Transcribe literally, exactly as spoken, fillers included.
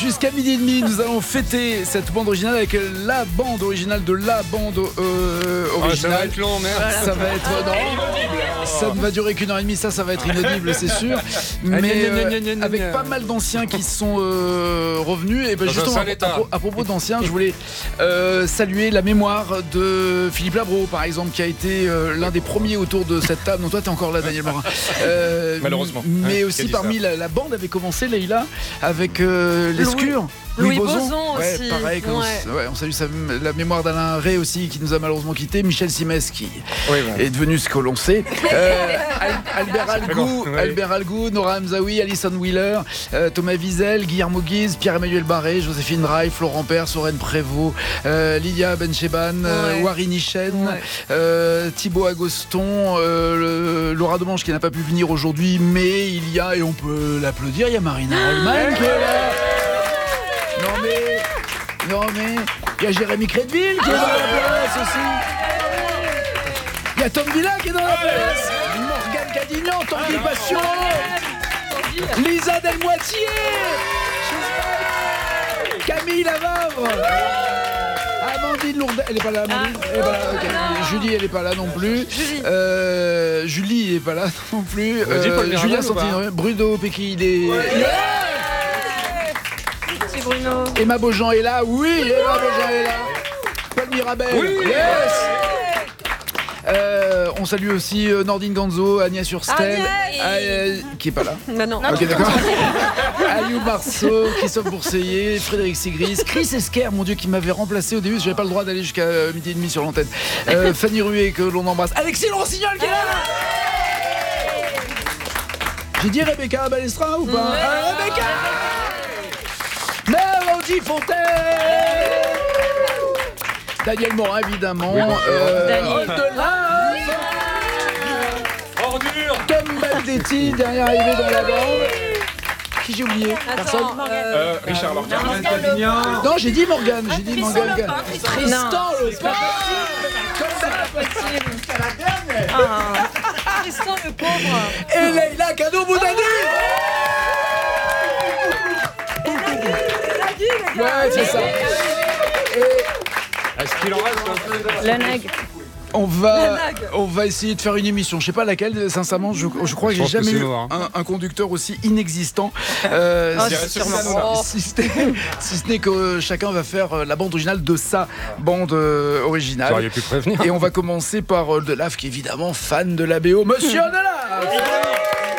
jusqu'à midi et demi, nous allons fêter cette bande originale avec la bande originale de la bande euh, originale. Ah, ça va être long, merde. Voilà. Ça va être non, ça ne va durer qu'une heure et demie, ça, ça va être inaudible, c'est sûr. Mais euh, avec pas mal d'anciens qui sont euh, revenus. Et ben justement, à, à propos d'anciens, je voulais euh, saluer la mémoire de Philippe Labro, par exemple, qui a été euh, l'un des premiers autour de cette table. Non, toi, t'es encore là, Daniel Morin. Euh, Malheureusement. Mais hein, aussi parmi la, la bande avait commencé Leïla avec euh, Lescure. Louis, Louis Boson, Boson ouais, aussi. Pareil, ouais. On, ouais, on salue sa, la mémoire d'Alain Ray aussi, qui nous a malheureusement quitté. Michel Simès, qui oui, ouais. est devenu ce que l'on sait. Euh, Albert Algou, oui. Albert Algou, Nora Hamzaoui, Alison Wheeler, euh, Thomas Wiesel, Guillermo Guise, Pierre-Emmanuel Barré, Joséphine Draille, Florent Père, Soren Prévost, euh, Lilia Bencheban, ouais. euh, Wari Nichen, ouais. euh, Thibaut Agoston, euh, le, Laura Demange qui n'a pas pu venir aujourd'hui, mais il y a, et on peut l'applaudir, il y a Marina Rollman qui est là. Non mais, non mais, il y a Jérémy Crédville qui est dans la place aussi. Il y a Tom Villa qui est dans la place. Morgane Cadignan, Tanguy Passion, Lisa Delmoitier, Camille Lavavre, Amandine Lourdes. Elle est pas là, Amandine. Elle est pas là. Okay. Julie, elle est pas là non plus. Julie, euh, Julie est pas là non plus. Euh, Julien Santino, Bruno Pecky, il est. Ouais. Yeah. Bruno. Emma Beaujean est là, oui, Emma Beaujean est là. Paul Mirabel, oui, yes. Euh, on salue aussi euh, Nordine Ganzo, Agnès Surstel, euh, qui est pas là. Bah non. Ok, d'accord. Aliou Marceau, Christophe Bourseiller, Frédéric Sigris, Chris Esquer, mon Dieu, qui m'avait remplacé au début, j'avais pas le droit d'aller jusqu'à euh, midi et demi sur l'antenne. Euh, Fanny Ruet, que l'on embrasse. Alexis Rossignol qui est là. J'ai dit Rebecca Balestra ou pas? Ouais. euh, Rebecca Mélodie Fontaine, Daniel Morin évidemment, oui, euh, Au-delà, Ordure, Tom Baldetti, dernier arrivé dans la bande. Qui j'ai oublié? Personne. euh, Richard Morgan. Non, j'ai dit Morgane, j'ai dit Morgane. Tristan Le pauvre. Tristan le pauvre. Et Leïla Kano Boudani. Ouais, c'est ça. Et... Est-ce qu'il en reste un peu? La nag. On va, on va essayer de faire une émission. Je sais pas laquelle, sincèrement, je, je crois que j'ai jamais eu un, un conducteur aussi inexistant. Euh, oh, si, oh. si, si, si ce n'est que chacun va faire la bande originale de sa bande euh, originale. J'aurais pu prévenir. Et on va commencer par euh, Delaf, qui est évidemment fan de la B O. Monsieur Delaf.